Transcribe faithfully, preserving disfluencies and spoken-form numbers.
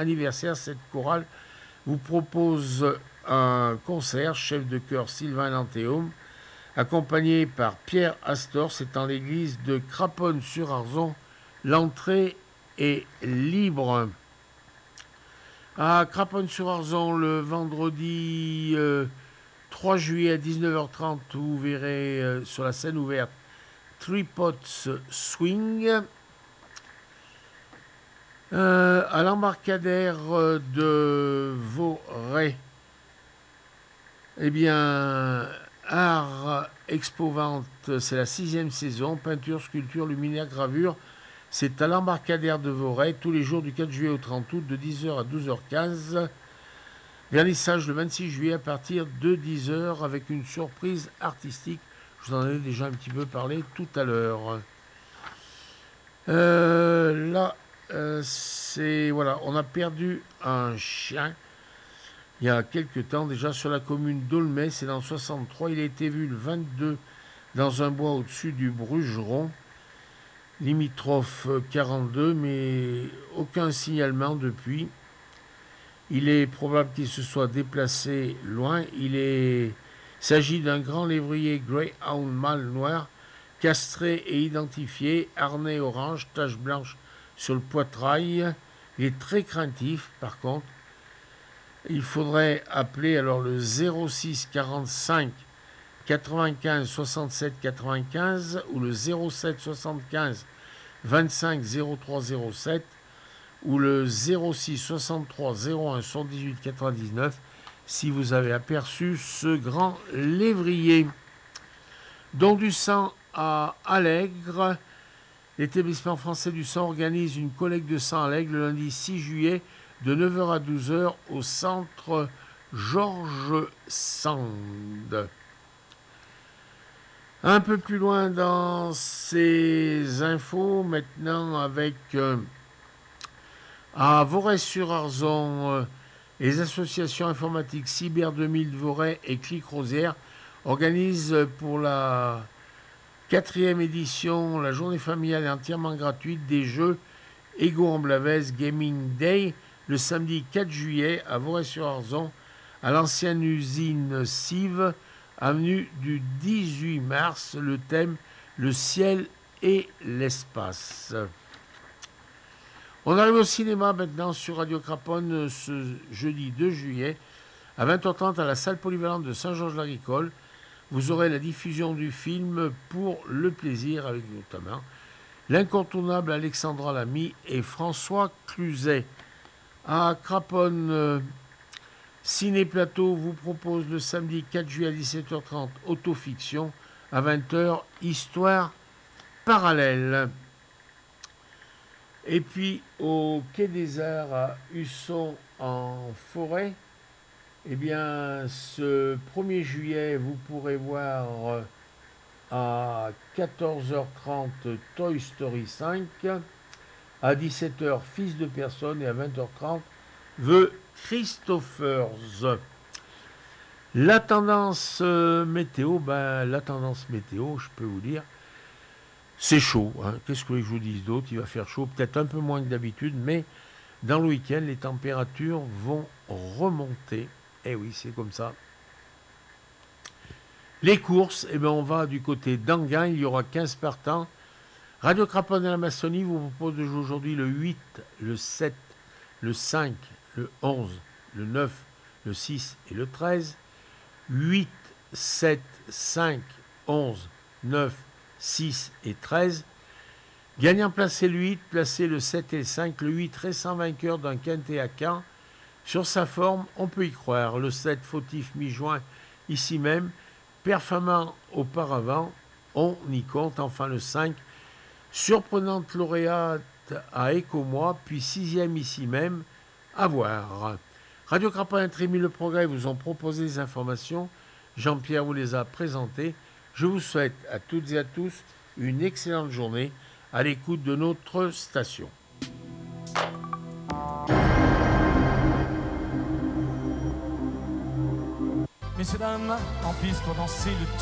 anniversaire, cette chorale vous propose un concert, chef de chœur Sylvain Lantéum, accompagné par Pierre Astor. C'est en l'église de Craponne-sur-Arzon. L'entrée est libre. À Craponne-sur-Arzon, le vendredi euh, trois juillet à dix-neuf heures trente, vous verrez euh, sur la scène ouverte Three Pots Swing. Euh, à l'embarcadère de Voray, eh bien, Art Expo-Vente, c'est la sixième saison, peinture, sculpture, luminaire, gravure. C'est à l'embarcadère de Voray, tous les jours du quatre juillet au trente août, de dix heures à douze heures quinze. Vernissage le vingt-six juillet à partir de dix heures avec une surprise artistique. Je vous en ai déjà un petit peu parlé tout à l'heure. Euh, là, euh, c'est... Voilà, on a perdu un chien il y a quelques temps, déjà sur la commune d'Aulnay, c'est dans soixante-trois. Il a été vu le vingt-deux dans un bois au-dessus du Brugeron, limitrophe quarante-deux, mais aucun signalement depuis. Il est probable qu'il se soit déplacé loin. Il est... Il s'agit d'un grand lévrier Greyhound mâle noir, castré et identifié, harnais orange, tache blanche sur le poitrail. Il est très craintif, par contre. Il faudrait appeler alors le zéro six quarante-cinq quatre-vingt-quinze soixante-sept quatre-vingt-quinze ou le zéro sept soixante-quinze vingt-cinq zéro trois zéro sept ou le zéro six soixante-trois zéro un soixante-dix-huit quatre-vingt-dix-neuf si vous avez aperçu ce grand lévrier. Don du sang à Allègre. L'établissement français du sang organise une collecte de sang à Allègre le lundi six juillet de neuf heures à douze heures au centre Georges Sand. Un peu plus loin dans ces infos, maintenant avec euh, à Voray-sur-Arzon, euh, les associations informatiques Cyber deux mille de Voray et Clic Rosière organisent pour la quatrième édition, la journée familiale et entièrement gratuite des jeux Ego en Blavet Gaming Day, le samedi quatre juillet à Voray-sur-Arzon, à l'ancienne usine Cive, avenue du dix-huit mars, le thème le ciel et l'espace. On arrive au cinéma maintenant sur Radio Craponne ce jeudi deux juillet à vingt heures trente à la salle polyvalente de Saint-Georges-l'Agricole. Vous aurez la diffusion du film Pour le plaisir avec notamment l'incontournable Alexandra Lamy et François Cluzet. À Craponne, euh, Ciné Plateau vous propose le samedi quatre juillet à dix-sept heures trente Autofiction, à vingt heures Histoire parallèle. Et puis au Quai des Arts à Husson en Forêt, eh bien ce premier juillet vous pourrez voir euh, à quatorze heures trente Toy Story cinq, à dix-sept heures Fils de personne et à vingt heures trente The Christophers. La tendance euh, météo, ben, la tendance météo, je peux vous dire, c'est chaud. Hein. Qu'est-ce que je vous dise d'autre? Il va faire chaud, peut-être un peu moins que d'habitude, mais dans le week-end, les températures vont remonter. Eh oui, c'est comme ça. Les courses, eh ben, on va du côté d'Anguin, il y aura quinze partants. Radio Craponne et la Maçonnie vous propose de jouer aujourd'hui le huit, le sept, le cinq, le onze, le neuf, le six et le treize. huit, sept, cinq, onze, neuf, six et treize. Gagnant placé le huit, placé le sept et le cinq. Le huit, récent vainqueur d'un quintet à Caen. Sur sa forme, on peut y croire. Le sept, fautif mi-juin, ici même. Performant auparavant, on y compte. Enfin le cinq, surprenante lauréate à Écomois, puis sixième ici même, à voir. Radio Craponne et Trémy Le Progrès vous ont proposé des informations. Jean-Pierre vous les a présentées. Je vous souhaite à toutes et à tous une excellente journée à l'écoute de notre station. Messieurs, dames, en piste pour danser le